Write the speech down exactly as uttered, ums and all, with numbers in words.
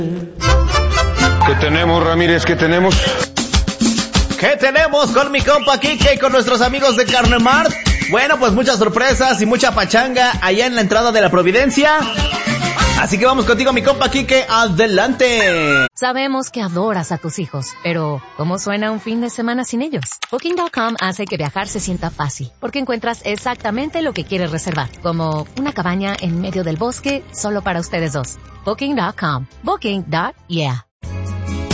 ¿Qué tenemos, Ramírez? ¿Qué tenemos? ¿Qué tenemos con mi compa Kike y con nuestros amigos de Carnemart? Bueno, pues muchas sorpresas y mucha pachanga allá en la entrada de la Providencia. Así que vamos contigo, mi compa Kike, adelante. Sabemos que adoras a tus hijos, pero ¿cómo suena un fin de semana sin ellos? Booking punto com hace que viajar se sienta fácil, porque encuentras exactamente lo que quieres reservar, como una cabaña en medio del bosque solo para ustedes dos. Booking punto com. Booking. Yeah.